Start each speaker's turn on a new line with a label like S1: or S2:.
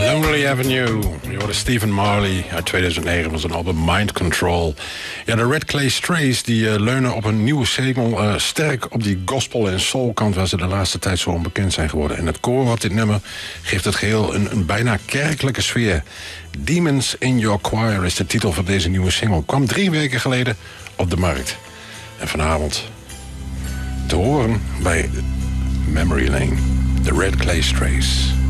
S1: Lonely Avenue. Je hoorde Stephen Marley uit 2009 van zijn album Mind Control. Ja, de Red Clay Strays die leunen op een nieuwe single sterk op die gospel- en soulkant waar ze de laatste tijd zo onbekend zijn geworden. En het koor op dit nummer geeft het geheel een bijna kerkelijke sfeer. Demons in Your Choir is de titel van deze nieuwe single. Kwam 3 weken geleden op de markt. En vanavond te horen bij Memory Lane. The Red Clay Strays.